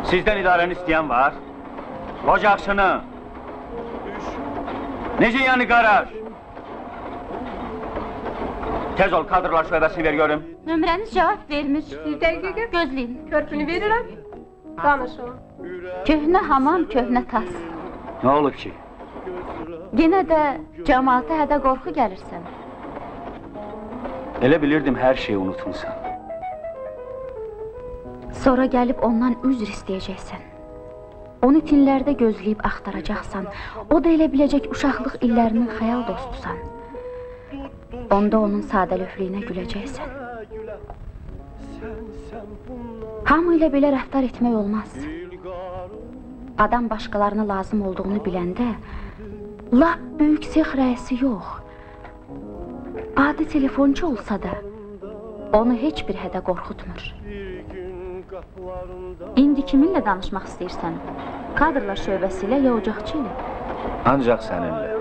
Sizdən idarəni istəyən var? Ocaqçını. Necə yəni qaraj? Tez ol, kadrlar şöbəsini ver görüm. Nömrəniz cavab vermiş. Bir dəqiqə. Gözləyin. Körpünü verirəm. Danışın. Köhnə hamam, köhnə tas. Nə olub ki? Yenə də cəmaata hədə qorxu gəlirsən. Elə bilirdim hər şeyi unutmuşsan. Sonra gəlib ondan üzr istəyəcəksən. Onu tinlərdə gözləyib axtaracaqsan. O da elə biləcək uşaqlıq illərinin xəyal dostusan. Onda onun sadəlövlüyünə güləcəksən. Hamı ilə belə rəftar etmək olmaz. Adam başqalarına lazım olduğunu biləndə, lap böyük sex rəisi yox, adi telefonçu olsa da, onu heç bir hədə qorxutmur. İndi kiminlə danışmaq istəyirsən? Kadrlar şöbəsi ilə ya ocaqçı ilə? Ancaq səninlə.